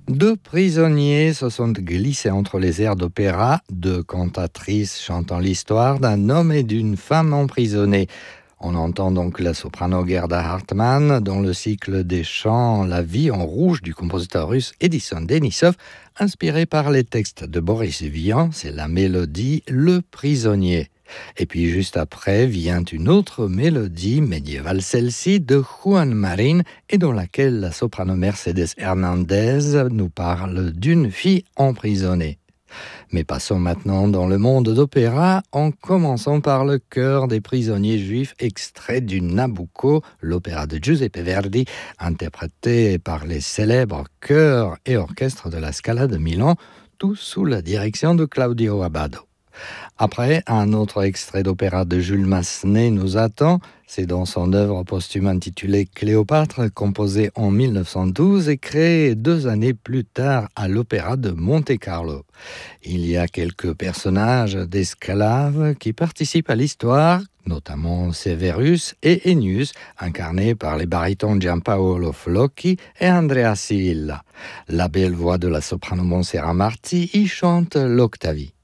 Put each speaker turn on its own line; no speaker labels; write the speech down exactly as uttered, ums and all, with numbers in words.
Deux prisonniers se sont glissés entre les airs d'opéra, deux cantatrices chantant l'histoire d'un homme et d'une femme emprisonnés. On entend donc la soprano Gerda Hartmann dans le cycle des chants La vie en rouge du compositeur russe Edison Denisov, inspiré par les textes de Boris Vian, c'est la mélodie Le prisonnier. Et puis juste après vient une autre mélodie médiévale, celle-ci de Juan Marín, et dans laquelle la soprano Mercedes Hernandez nous parle d'une fille emprisonnée. Mais passons maintenant dans le monde d'opéra, en commençant par le chœur des prisonniers juifs, extrait du Nabucco, l'opéra de Giuseppe Verdi, interprété par les célèbres chœurs et orchestres de la Scala de Milan, tout sous la direction de Claudio Abbado. Après, un autre extrait d'opéra de Jules Massenet nous attend. C'est dans son œuvre posthume intitulée Cléopâtre, composée en mille neuf cent douze et créée deux années plus tard à l'Opéra de Monte-Carlo. Il y a quelques personnages d'esclaves qui participent à l'histoire, notamment Severus et Ennius, incarnés par les barytons Giampaolo Flocchi et Andrea Silla. La belle voix de la soprano Montserrat Marti y chante l'Octavie.